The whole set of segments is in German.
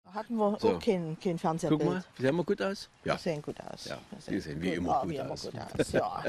Hatten wir So. auch kein Fernsehbild. Guck mal, sehen wir gut aus? Ja. Wir sehen gut aus. Ja, Wir wir sehen wie immer gut wie immer aus. gut aus. Ja.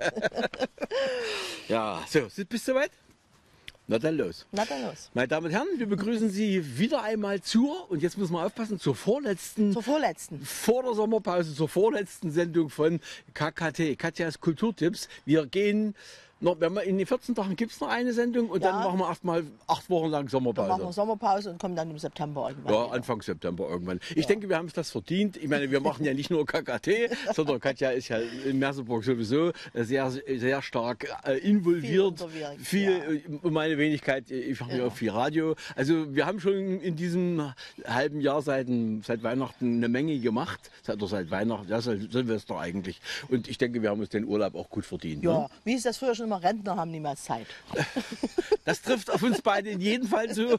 Ja, so, bist du soweit? Na dann los. Na dann los. Meine Damen und Herren, wir begrüßen Sie wieder einmal und jetzt müssen wir aufpassen, zur vorletzten, Zur vorletzten. vor der Sommerpause, zur vorletzten Sendung von KKT, Katjas Kulturtipps. Wir gehen noch, wenn wir in den 14 Tagen gibt es noch eine Sendung und Ja. dann machen wir erstmal 8 Wochen lang Dann machen wir Sommerpause. Sommerpause und kommen dann im September irgendwann. Ja, wieder. Anfang September irgendwann. Ich denke, wir haben es das verdient. Ich meine, wir machen ja nicht nur KKT, sondern Katja ist ja in Merseburg sowieso sehr, sehr stark involviert. Um meine Wenigkeit, ich mache ja auch viel Radio. Also wir haben schon in diesem halben Jahr seit Weihnachten eine Menge gemacht. Seit Weihnachten, ja, seit Silvester eigentlich. Und ich denke, wir haben uns den Urlaub auch gut verdient. Ja, Ne? wie ist das früher schon immer? Rentner haben niemals Zeit. Das trifft auf uns beide in jedem Fall zu.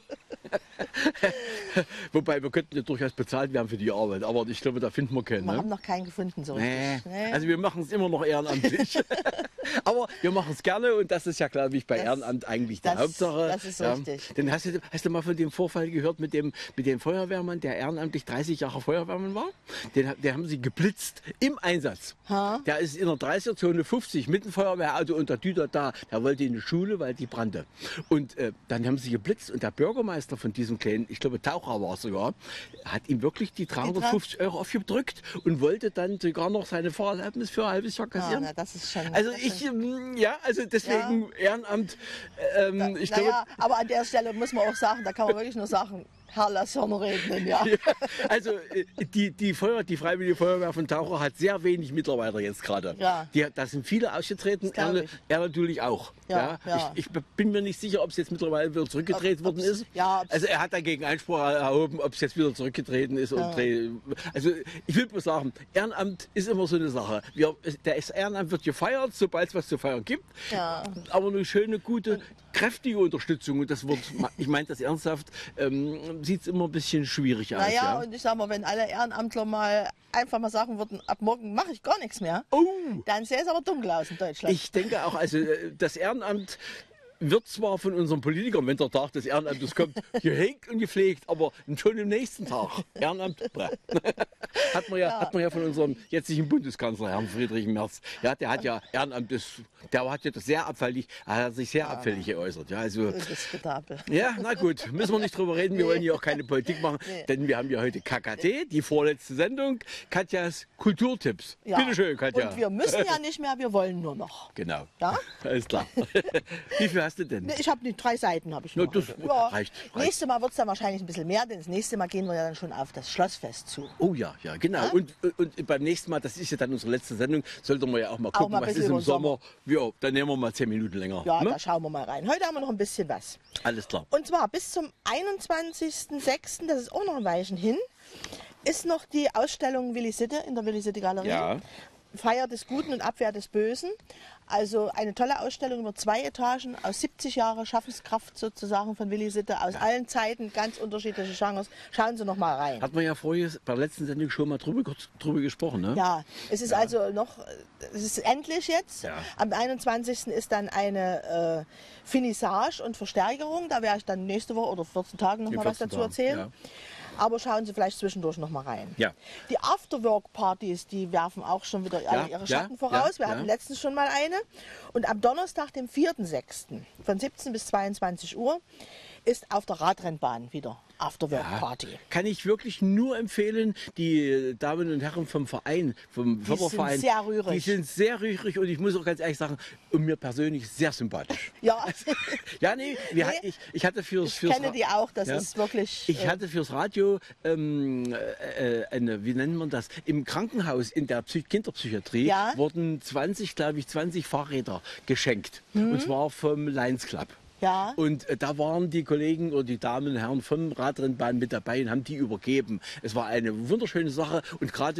Wobei, wir könnten ja durchaus bezahlt werden für die Arbeit, aber ich glaube, da finden wir keinen. Wir Ne? haben noch keinen gefunden so Nee. richtig. Nee. Also wir machen es immer noch ehrenamtlich. Aber wir machen es gerne und das ist ja, glaube ich, bei Ehrenamt eigentlich die Hauptsache. Das ist richtig. Denn hast du mal von dem Vorfall gehört mit dem Feuerwehrmann, der ehrenamtlich 30 Jahre Feuerwehrmann war? Den haben sie geblitzt im Einsatz. Ha? Der ist in der 30er-Zone 50 mit dem Feuerwehrauto und der Düter da. Der wollte in die Schule, weil die brannte. Und dann haben sie geblitzt und der Bürgermeister von diesem kleinen, ich glaube Taucher war es sogar, hat ihm wirklich die 350 Euro aufgedrückt und wollte dann sogar noch seine Fahrerlaubnis für ein halbes Jahr kassieren. Na, das ist schon. Also also deswegen Ehrenamt, ich glaube... Naja, aber an der Stelle muss man auch sagen, da kann man wirklich nur sagen, Herr, lass Hörner regnen, ja. Ja, also die Freiwillige Feuerwehr von Taucher hat sehr wenig Mitarbeiter jetzt gerade. Ja. Da sind viele ausgetreten, er natürlich auch. Ja, ja. Ich bin mir nicht sicher, ob es jetzt mittlerweile wieder zurückgedreht worden ist. Ja, also er hat dagegen Einspruch erhoben, ob es jetzt wieder zurückgetreten ist. Also ich will bloß sagen, Ehrenamt ist immer so eine Sache. Das Ehrenamt wird gefeiert, sobald es was zu feiern gibt. Ja. Aber eine schöne, gute, kräftige Unterstützung. Und das wird, ich meine das ernsthaft, sieht es immer ein bisschen schwierig aus. Naja, Ja? und ich sag mal, wenn alle Ehrenamtler mal einfach mal sagen würden, ab morgen mache ich gar nichts mehr, dann sähe es aber dunkel aus in Deutschland. Ich denke auch, also das Ehrenamt wird zwar von unseren Politikern, wenn der Tag des Ehrenamtes kommt, gehegt und gepflegt, aber schon am nächsten Tag. Ehrenamt, hat man ja von unserem jetzigen Bundeskanzler, Herrn Friedrich Merz. Ja, der hat ja Ehrenamt, der hat ja das sehr abfällig, hat sich sehr abfällig geäußert. Ja, also, Diskutabel. ja, na gut, müssen wir nicht drüber reden, wir wollen hier auch keine Politik machen, denn wir haben ja heute KKT, die vorletzte Sendung, Katjas Kulturtipps. Ja. Bitte schön, Katja. Und wir müssen ja nicht mehr, wir wollen nur noch. Genau. Ja? Alles klar. Wie viel hast du denn? Nee, ich habe 3 Seiten. Habe ich Na, noch. das reicht. Nächstes Mal wird es dann wahrscheinlich ein bisschen mehr, denn das nächste Mal gehen wir ja dann schon auf das Schlossfest zu. Oh ja, genau. Ja? Und beim nächsten Mal, das ist ja dann unsere letzte Sendung, sollten wir ja auch mal gucken, mal ein was bisschen ist im über den Sommer. Ja, dann nehmen wir mal 10 Minuten länger. Ja, ne? da schauen wir mal rein. Heute haben wir noch ein bisschen was. Alles klar. Und zwar bis zum 21.06., das ist auch noch ein Weilchen hin, ist noch die Ausstellung Willi Sitte in der Willi Sitte Galerie. Ja. Feier des Guten und Abwehr des Bösen. Also eine tolle Ausstellung über 2 Etagen aus 70 Jahren Schaffenskraft sozusagen von Willi Sitte aus allen Zeiten, ganz unterschiedliche Genres. Schauen Sie noch mal rein. Hat man ja vorher bei der letzten Sendung schon mal drüber gesprochen, ne? Ja, es ist also noch, es ist endlich jetzt. Ja. Am 21. ist dann eine Finissage und Verstärkerung. Da werde ich dann nächste Woche oder 14 Tagen noch In mal was 14 dazu Tagen, erzählen. ja. Aber schauen Sie vielleicht zwischendurch noch mal rein. Ja. Die Afterwork-Partys, die werfen auch schon wieder alle ihre Schatten voraus. Wir hatten letztens schon mal eine. Und am Donnerstag, dem 4.6. von 17 bis 22 Uhr ist auf der Radrennbahn wieder Afterwork-Party. Kann ich wirklich nur empfehlen, die Damen und Herren vom Verein, vom Förderverein. sind sehr rührig. Die sind sehr rührig und ich muss auch ganz ehrlich sagen, und mir persönlich sehr sympathisch. Ja, Ja, nee, ich hatte fürs kenne die auch, das ja. ist wirklich... Ich hatte fürs Radio wie nennt man das? Im Krankenhaus in der Kinderpsychiatrie wurden 20 Fahrräder geschenkt. Und zwar vom Lions Club. Ja. Und da waren die Kollegen oder die Damen und Herren vom Radrennbahn mit dabei und haben die übergeben. Es war eine wunderschöne Sache und gerade